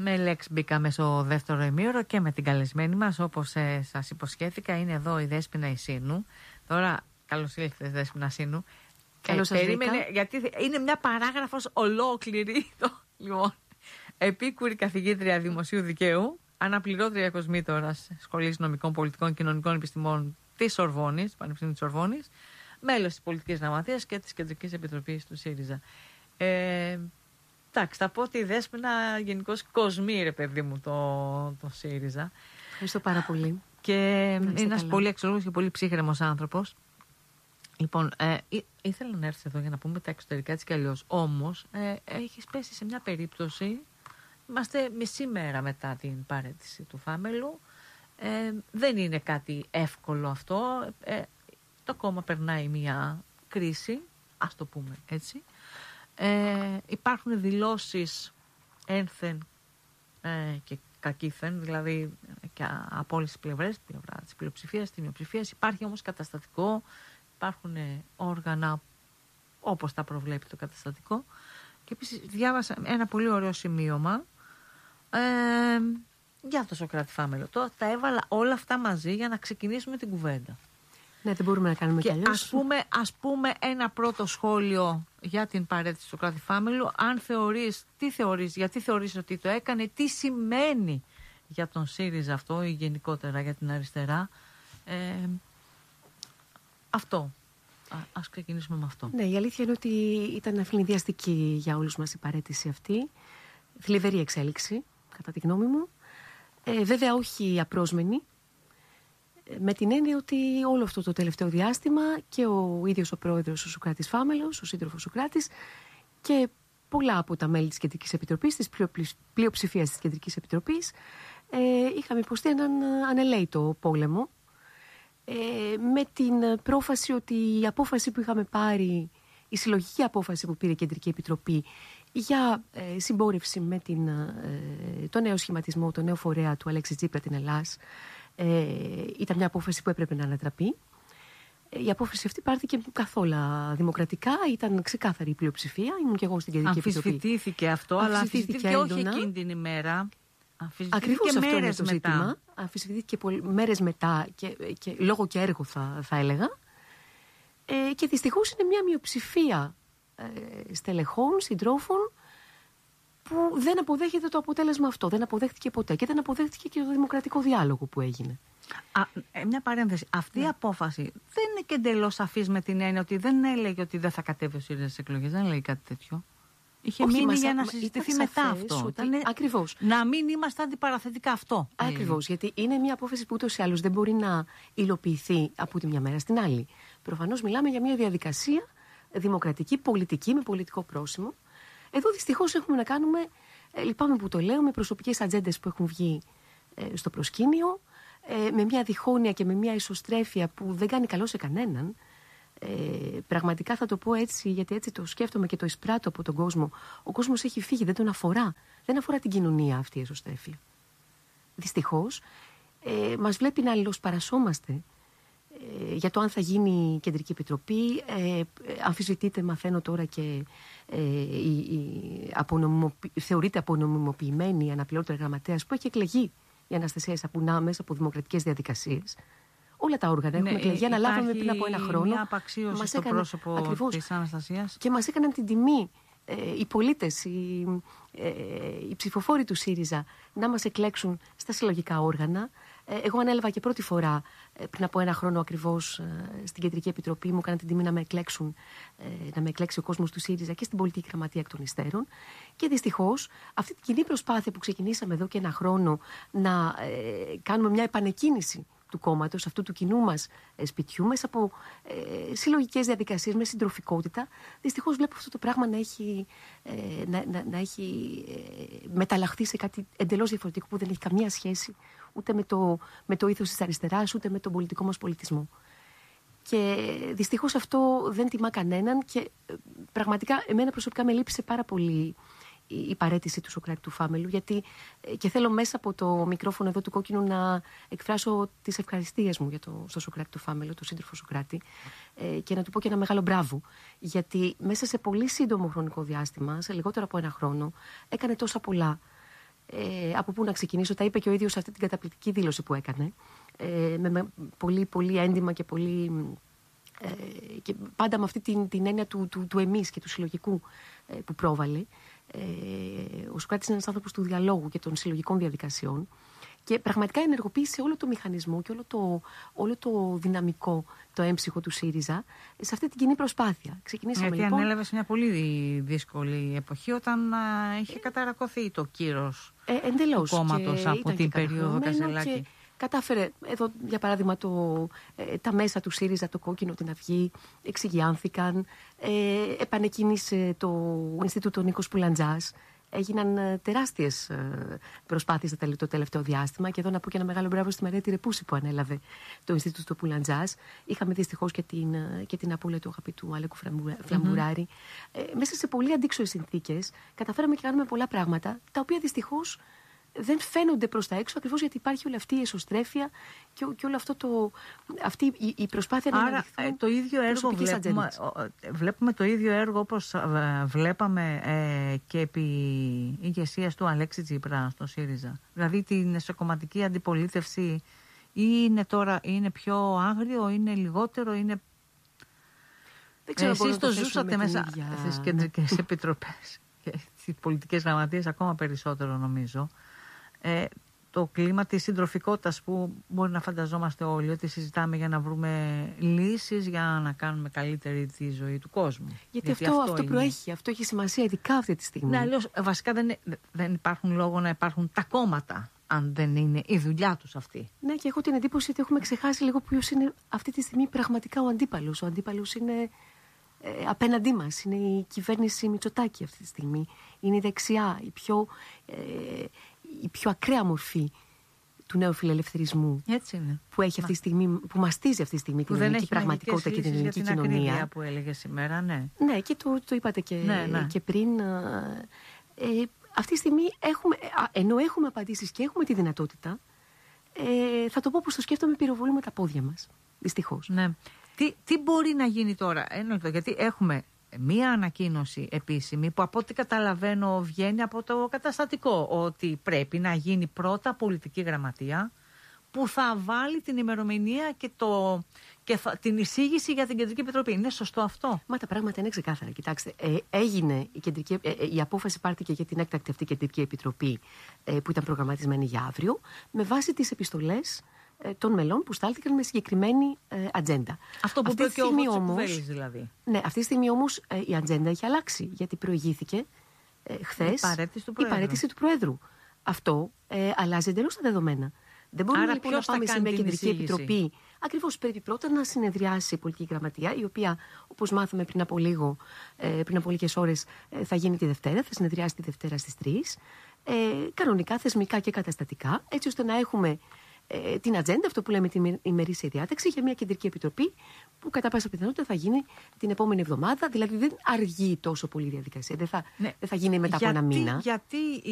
Με λέξη μπήκαμε στο δεύτερο ημίωρο και με την καλεσμένη μας, όπως σας υποσχέθηκα. Είναι εδώ η Δέσποινα Ισίνου. Τώρα, καλώς ήλθες, Δέσποινα Ισίνου. Καλώς σας βρήκα. Γιατί είναι μια παράγραφος ολόκληρη. Λοιπόν, επίκουρη καθηγήτρια δημοσίου δικαίου, αναπληρώτρια κοσμήτωρας Σχολής Νομικών, Πολιτικών, Κοινωνικών Επιστημών της Σορβόνης, Πανεπιστήμιου της Σορβόνης, μέλος της Πολιτικής Γραμματείας και της Κεντρικής Επιτροπής του ΣΥΡΙΖΑ. Εντάξει, θα πω ότι η Δέσποινα γενικώς κοσμεί, ρε παιδί μου, το ΣΥΡΙΖΑ. Ευχαριστώ πάρα πολύ. Και είναι ένας πολύ αξιόλογος και πολύ ψύχρεμος άνθρωπος. Λοιπόν, ήθελα να έρθει εδώ για να πούμε τα εξωτερικά της κι αλλιώς. Όμως, έχεις πέσει σε μια περίπτωση. Είμαστε μισή μέρα μετά την παραίτηση του Φάμελου. Δεν είναι κάτι εύκολο αυτό. Το κόμμα περνάει μια κρίση, ας το πούμε έτσι. Υπάρχουν δηλώσεις ένθεν και κακήθεν, δηλαδή και από όλες τις πλευρές, την πλευρά της πλειοψηφίας, της μειοψηφίας. Υπάρχει όμως καταστατικό, υπάρχουν όργανα όπως τα προβλέπει το καταστατικό. Και επίσης διάβασα ένα πολύ ωραίο σημείωμα για το Σωκράτη Φάμελο. Τώρα τα έβαλα όλα αυτά μαζί για να ξεκινήσουμε την κουβέντα. Ναι, δεν μπορούμε να κάνουμε κι αλλιώς. Ας πούμε ένα πρώτο σχόλιο για την παραίτηση του Σωκράτη Φάμελου. Αν θεωρείς, γιατί θεωρείς ότι το έκανε, τι σημαίνει για τον ΣΥΡΙΖΑ αυτό ή γενικότερα για την αριστερά. Αυτό. Ας ξεκινήσουμε με αυτό. Ναι, η αλήθεια είναι ότι ήταν ευνηδιαστική για όλους μας η παραίτηση αυτή. Θλιβερή εξέλιξη, κατά τη γνώμη μου. Βέβαια όχι απρόσμενη. Με την έννοια ότι όλο αυτό το τελευταίο διάστημα και ο ίδιος ο πρόεδρος ο Σωκράτης Φάμελος, ο σύντροφος Σωκράτης, και πολλά από τα μέλη της Κεντρικής Επιτροπής, της πλειοψηφίας της Κεντρικής Επιτροπής, είχαμε υποστεί έναν ανελαίτο πόλεμο, με την πρόφαση ότι η απόφαση που είχαμε πάρει, η συλλογική απόφαση που πήρε η Κεντρική Επιτροπή για συμπόρευση με το νέο σχηματισμό, το νέο φορέα του Αλέξη Τσίπρα, την Ελλάς, ήταν μια απόφαση που έπρεπε να ανατραπεί. Η απόφαση αυτή πάρθηκε καθόλου δημοκρατικά, ήταν ξεκάθαρη η πλειοψηφία. Ήμουν και εγώ στην Κεντρική Επιτροπή. Αμφισβητήθηκε αυτό, αλλά αμφισβητήθηκε όχι εκείνη την ημέρα. Ακριβώς αυτό είναι το ζήτημα. Αμφισβητήθηκε μέρες μετά και λόγω και έργο θα έλεγα. Και δυστυχώς είναι μια μειοψηφία στελεχών, συντρόφων, που δεν αποδέχεται το αποτέλεσμα αυτό. Δεν αποδέχτηκε ποτέ και δεν αποδέχτηκε και το δημοκρατικό διάλογο που έγινε. Μια παρένθεση. Αυτή η απόφαση δεν είναι και εντελώς σαφής, με την έννοια ότι δεν έλεγε ότι δεν θα κατέβει ο ΣΥΡΙΖΑ στις εκλογές. Δεν έλεγε κάτι τέτοιο. Είχε μείνει για να συζητηθεί μετά αυτό. Ακριβώς. Να μην είμαστε αντιπαραθετικά αυτό. Ακριβώς. Γιατί είναι μια απόφαση που ούτως ή άλλως δεν μπορεί να υλοποιηθεί από τη μια μέρα στην άλλη. Προφανώς μιλάμε για μια διαδικασία δημοκρατική, πολιτική, με πολιτικό πρόσημο. Εδώ δυστυχώς έχουμε να κάνουμε, λυπάμαι που το λέω, με προσωπικές ατζέντες που έχουν βγει στο προσκήνιο, με μια διχόνοια και με μια ισοστρέφεια που δεν κάνει καλό σε κανέναν. Πραγματικά θα το πω έτσι, γιατί έτσι το σκέφτομαι και το εισπράττω από τον κόσμο. Ο κόσμος έχει φύγει, δεν τον αφορά. Δεν αφορά την κοινωνία αυτή η ισοστρέφεια. Δυστυχώς, μας βλέπει να αλληλοσπαρασόμαστε για το αν θα γίνει η Κεντρική Επιτροπή. Αμφισβητείται, μαθαίνω τώρα, και θεωρείται απονομιμοποιημένη η αναπληρώτρια γραμματέας που έχει εκλεγεί η Αναστασία Σαπουνά μέσα από δημοκρατικές διαδικασίες. Όλα τα όργανα έχουμε εκλεγεί, αναλάβαμε πριν από ένα χρόνο. Μια απαξίωση στο πρόσωπο της Αναστασίας. Και μας έκαναν την τιμή οι πολίτες, οι ψηφοφόροι του ΣΥΡΙΖΑ να μας εκλέξουν στα συλλογικά όργανα. Εγώ ανέλαβα και πρώτη φορά πριν από ένα χρόνο ακριβώς στην Κεντρική Επιτροπή. Μου έκαναν την τιμή να με εκλέξει ο κόσμος του ΣΥΡΙΖΑ και στην Πολιτική Γραμματεία εκ των υστέρων. Και δυστυχώς αυτή την κοινή προσπάθεια που ξεκινήσαμε εδώ και ένα χρόνο να κάνουμε μια επανεκκίνηση του κόμματος, αυτού του κοινού μας σπιτιού, μέσα από συλλογικές διαδικασίες, με συντροφικότητα, δυστυχώς βλέπω αυτό το πράγμα να έχει μεταλλαχθεί σε κάτι εντελώς διαφορετικό που δεν έχει καμία σχέση ούτε με το ήθος της αριστεράς, ούτε με τον πολιτικό μας πολιτισμό. Και δυστυχώς αυτό δεν τιμά κανέναν και πραγματικά εμένα προσωπικά με λύπησε πάρα πολύ η παραίτηση του Σωκράτη του Φάμελου, γιατί και θέλω μέσα από το μικρόφωνο εδώ του Κόκκινου να εκφράσω τις ευχαριστίες μου στο Σωκράτη του Φάμελου, τον σύντροφο Σωκράτη, και να του πω και ένα μεγάλο μπράβο, γιατί μέσα σε πολύ σύντομο χρονικό διάστημα, σε λιγότερο από ένα χρόνο, έκανε τόσα πολλά. Από πού να ξεκινήσω, τα είπε και ο ίδιος σε αυτή την καταπληκτική δήλωση που έκανε. Με πολύ, πολύ έντιμα και πολύ. Και πάντα με αυτή την έννοια του εμείς και του συλλογικού που πρόβαλε. Ο Σωκράτης είναι ένας άνθρωπος του διαλόγου και των συλλογικών διαδικασιών και πραγματικά ενεργοποίησε όλο το μηχανισμό και όλο το δυναμικό, το έμψυχο του ΣΥΡΙΖΑ σε αυτή την κοινή προσπάθεια. Ξεκινήσαμε γιατί ανέλαβε σε μια πολύ δύσκολη εποχή όταν είχε καταρακωθεί το κύρος του κόμματος από την περίοδο Κασελάκη. Κατάφερε, εδώ για παράδειγμα, τα μέσα του ΣΥΡΙΖΑ, το Κόκκινο, την Αυγή, εξηγιάνθηκαν, επανεκκίνησε το Ινστιτούτο Νίκος Πουλαντζάς. Έγιναν τεράστιες προσπάθειες το τελευταίο διάστημα. Και εδώ να πω και ένα μεγάλο μπράβο στη Μαρία Τυρεπούση που ανέλαβε το Ινστιτούτο Πουλαντζάς. Είχαμε δυστυχώς και την απώλεια του αγαπητού Αλέκου Φλαμπουράρη. Μέσα σε πολύ αντίξωες συνθήκες καταφέραμε και κάνουμε πολλά πράγματα, τα οποία δυστυχώς δεν φαίνονται προς τα έξω, ακριβώς γιατί υπάρχει όλη αυτή η εσωστρέφεια και όλο αυτή η προσπάθεια να αναδειχθούν το ίδιο έργο βλέπουμε το ίδιο έργο όπως βλέπαμε και επί ηγεσίας του Αλέξη Τσίπρα στο ΣΥΡΙΖΑ. Δηλαδή την εσωκομματική αντιπολίτευση είναι πιο άγριο, είναι λιγότερο, είναι. Δεν ξέρω. Εσείς το ζούσατε μέσα στις κεντρικές επιτροπές και στις πολιτικές γραμματείες ακόμα περισσότερο νομίζω. Το κλίμα της συντροφικότητας που μπορεί να φανταζόμαστε όλοι ότι συζητάμε για να βρούμε λύσεις για να κάνουμε καλύτερη τη ζωή του κόσμου. Γιατί αυτό προέχει, αυτό έχει σημασία ειδικά αυτή τη στιγμή. Ναι, αλλιώς βασικά δεν υπάρχουν λόγο να υπάρχουν τα κόμματα αν δεν είναι η δουλειά τους αυτή. Ναι, και έχω την εντύπωση ότι έχουμε ξεχάσει λίγο ποιος είναι αυτή τη στιγμή πραγματικά ο αντίπαλος. Ο αντίπαλος είναι απέναντί μας, είναι η κυβέρνηση Μητσοτάκη αυτή τη στιγμή. Είναι η δεξιά, η πιο ακραία μορφή του νέου φιλελευθερισμού. Έτσι είναι. Που έχει αυτή τη στιγμή, που μαστίζει αυτή τη στιγμή την ελληνική πραγματικότητα και την ελληνική κοινωνία. Για την που έλεγε σήμερα, ναι. Ναι, και το είπατε και πριν. Αυτή τη στιγμή ενώ έχουμε απαντήσεις και έχουμε τη δυνατότητα, θα το πω πως το σκέφτομαι, πυροβολούμε τα πόδια μας. Δυστυχώς. Ναι. Τι μπορεί να γίνει τώρα, γιατί έχουμε μία ανακοίνωση επίσημη που από ό,τι καταλαβαίνω βγαίνει από το καταστατικό ότι πρέπει να γίνει πρώτα πολιτική γραμματεία που θα βάλει την ημερομηνία και την εισήγηση για την Κεντρική Επιτροπή. Είναι σωστό αυτό? Μα τα πράγματα είναι ξεκάθαρα. Κοιτάξτε, έγινε η απόφαση πάρθηκε για την έκτακτη αυτή Κεντρική Επιτροπή που ήταν προγραμματισμένη για αύριο με βάση τις επιστολές των μελών που στάλθηκαν με συγκεκριμένη ατζέντα. Αυτό που είπε και ο Βότσεκουβέλης δηλαδή. Ναι, αυτή τη στιγμή όμως η ατζέντα έχει αλλάξει, γιατί προηγήθηκε χθες η παραίτηση του Προέδρου. Αυτό αλλάζει εντελώς τα δεδομένα. Δεν μπορούμε λοιπόν να πάμε σε μια Κεντρική Επιτροπή. Ακριβώς, πρέπει πρώτα να συνεδριάσει η Πολιτική Γραμματεία, η οποία, όπως μάθαμε πριν από λίγες ώρες, θα γίνει τη Δευτέρα, θα συνεδριάσει τη Δευτέρα στις 3. Κανονικά, θεσμικά και καταστατικά, έτσι ώστε να έχουμε την ατζέντα, αυτό που λέμε την ημερήσια διάταξη, για μια Κεντρική Επιτροπή που κατά πάσα πιθανότητα θα γίνει την επόμενη εβδομάδα. Δηλαδή δεν αργεί τόσο πολύ η διαδικασία. Δεν θα γίνει μετά από ένα μήνα. Γιατί